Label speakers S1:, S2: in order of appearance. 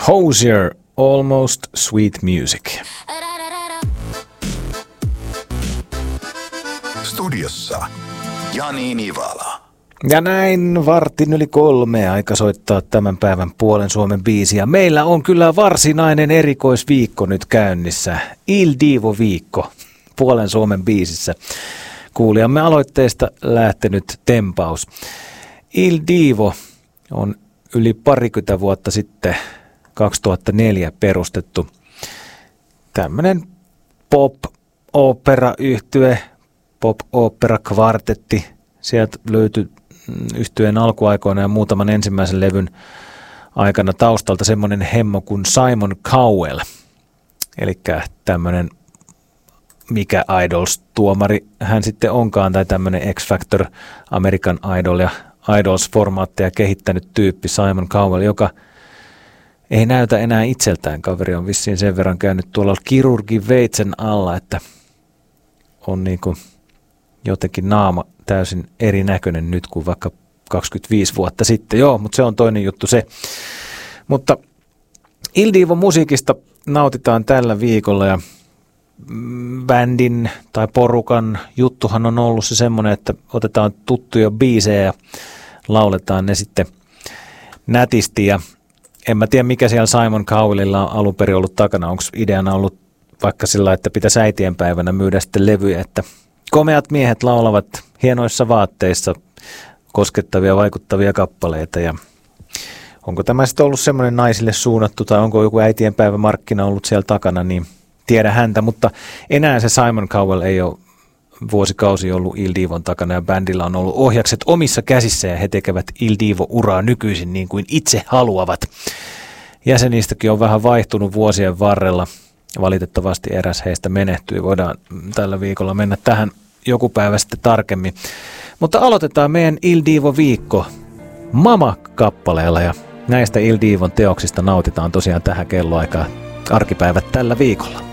S1: Hozier, Almost Sweet Music.
S2: Studiossa Jani Nivala.
S1: Ja näin 2:03 aika soittaa tämän päivän Puolen Suomen biisiä. Meillä on kyllä varsinainen erikoisviikko nyt käynnissä. Il Divo-viikko Puolen Suomen biisissä. Kuulijamme aloitteesta lähtenyt tempaus. Il Divo on yli 20 vuotta sitten 2004 perustettu tämmöinen pop-opera-yhtye, pop-opera-kvartetti. Sieltä löytyi yhtyeen alkuaikoina ja muutaman ensimmäisen levyn aikana taustalta semmoinen hemmo kuin Simon Cowell. Eli tämmöinen mikä Idols-tuomari hän sitten onkaan, tai tämmöinen X-Factor, American Idol ja Idols-formaatteja kehittänyt tyyppi Simon Cowell, joka ei näytä enää itseltään. Kaveri on vissiin sen verran käynyt tuolla kirurgin veitsen alla, että on niinku jotenkin naama täysin erinäköinen nyt kuin vaikka 25 vuotta sitten. Joo, mutta se on toinen juttu se. Mutta Il Divo musiikista nautitaan tällä viikolla ja bändin tai porukan juttuhan on ollut se semmoinen, että otetaan tuttuja biisejä ja lauletaan ne sitten nätisti. Ja en mä tiedä mikä siellä Simon Cowellilla on alun perin ollut takana. Onko ideana ollut vaikka sillä, että pitäisi äitienpäivänä myydä sitten levyjä, että komeat miehet laulavat hienoissa vaatteissa koskettavia, vaikuttavia kappaleita. Ja onko tämä sitten ollut semmoinen naisille suunnattu tai onko joku äitienpäivämarkkina ollut siellä takana, niin tiedä häntä. Mutta enää se Simon Cowell ei ole vuosikausi ollut Il Divon takana ja bändillä on ollut ohjakset omissa käsissä ja he tekevät Il Divo-uraa nykyisin niin kuin itse haluavat. Jäsenistäkin on vähän vaihtunut vuosien varrella. Valitettavasti eräs heistä menehtyi. Voidaan tällä viikolla mennä tähän joku päivä sitten tarkemmin. Mutta aloitetaan meidän Il Divo-viikko Mama-kappaleella ja näistä Il Divon teoksista nautitaan tosiaan tähän kelloaikaan arkipäivät tällä viikolla.